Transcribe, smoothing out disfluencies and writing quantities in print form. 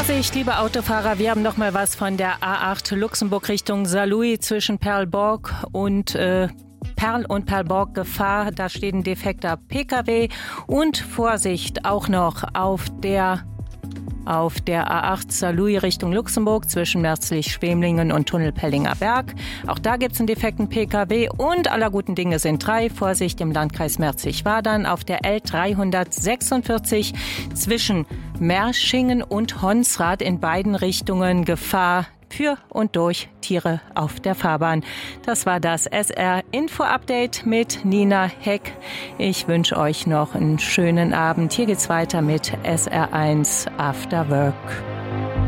Vorsicht, liebe Autofahrer, wir haben noch mal was von der A8 Luxemburg Richtung Saarlouis zwischen Perlborg und Perl und Perlborg Gefahr. Da steht ein defekter Pkw. Und Vorsicht auch noch auf der A8 Saarlouis Richtung Luxemburg zwischen Merzlich-Schwemlingen und Tunnelpellinger Berg. Auch da gibt es einen defekten Pkw und aller guten Dinge sind drei. Vorsicht im Landkreis Merzig-Wadern auf der L346 zwischen Merschingen und Honsrad in beiden Richtungen Gefahr für und durch Tiere auf der Fahrbahn. Das war das SR-Info-Update mit Nina Heck. Ich wünsche euch noch einen schönen Abend. Hier geht's weiter mit SR1 After Work.